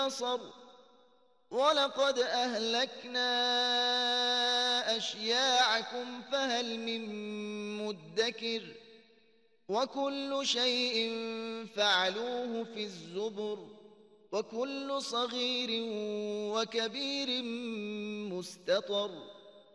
نصر ولقد أهلكنا أشياعكم فهل من مدكر وكل شيء فعلوه في الزبر وكل صغير وكبير مستطر